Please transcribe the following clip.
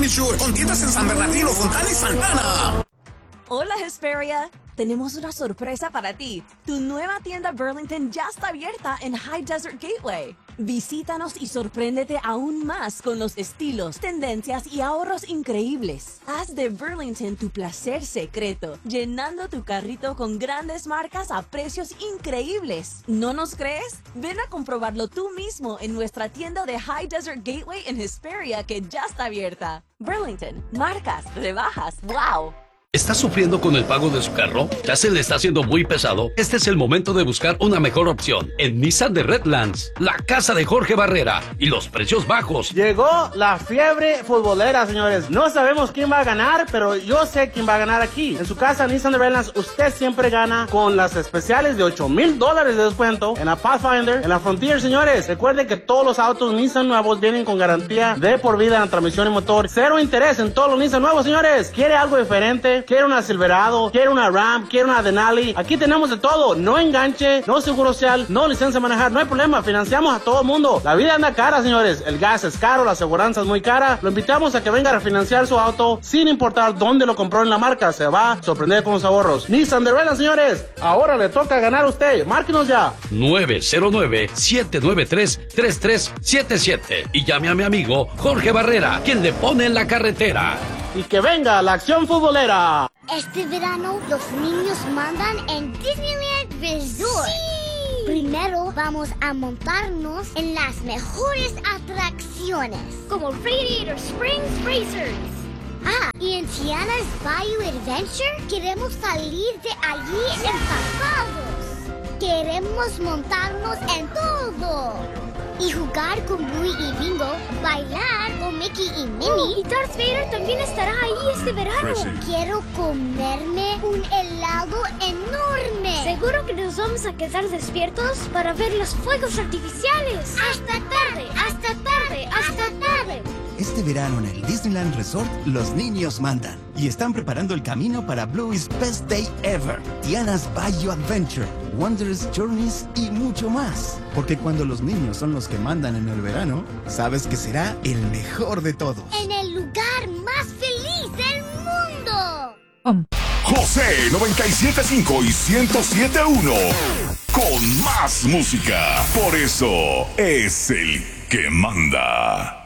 Sure, con tiendas en San Bernardino, Fontana y Santana. Hola, Hesperia. Tenemos una sorpresa para ti. Tu nueva tienda Burlington ya está abierta en High Desert Gateway. Visítanos y sorpréndete aún más con los estilos, tendencias y ahorros increíbles. Haz de Burlington tu placer secreto, llenando tu carrito con grandes marcas a precios increíbles. ¿No nos crees? Ven a comprobarlo tú mismo en nuestra tienda de High Desert Gateway en Hesperia, que ya está abierta. Burlington, marcas, rebajas, ¡wow! ¿Está sufriendo con el pago de su carro? ¿Ya se le está haciendo muy pesado? Este es el momento de buscar una mejor opción en Nissan de Redlands, la casa de Jorge Barrera y los precios bajos. Llegó la fiebre futbolera, señores. No sabemos quién va a ganar, pero yo sé quién va a ganar aquí. En su casa Nissan de Redlands, usted siempre gana con las especiales de $8,000 de descuento en la Pathfinder, en la Frontier, señores. Recuerden que todos los autos Nissan nuevos vienen con garantía de por vida en la transmisión y motor. Cero interés en todos los Nissan nuevos, señores. ¿Quiere algo diferente? ¿Quiere una Silverado? ¿Quiere una Ram? ¿Quiere una Denali? Aquí tenemos de todo. No enganche, no seguro social, no licencia de manejar. No hay problema. Financiamos a todo el mundo. La vida anda cara, señores. El gas es caro, la aseguranza es muy cara. Lo invitamos a que venga a refinanciar su auto sin importar dónde lo compró en la marca. Se va a sorprender con los ahorros. Nissan de Redlands, señores. Ahora le toca ganar a usted. Márquenos ya. 909-793-3377. Y llame a mi amigo Jorge Barrera, quien le pone en la carretera. Y que venga la acción futbolera. Este verano los niños mandan en Disneyland Resort. ¡Sí! Primero vamos a montarnos en las mejores atracciones, como Radiator Springs Racers. Y en Tiana's Bayou Adventure queremos salir de allí empapados. Queremos montarnos en todo. Y jugar con Bluey y Bingo, bailar con Mickey y Minnie. Y Darth Vader también estará ahí este verano. Quiero comerme un helado enorme. Seguro que nos vamos a quedar despiertos para ver los fuegos artificiales. Hasta tarde, hasta tarde, hasta tarde. Este verano en el Disneyland Resort, los niños mandan y están preparando el camino para Bluey's Best Day Ever, Tiana's Bayou Adventure, Wondrous Journeys y mucho más. Porque cuando los niños son los que mandan en el verano, sabes que será el mejor de todos. En el lugar más feliz del mundo. José 97.5 y 107.1 con más música. Por eso es el que manda.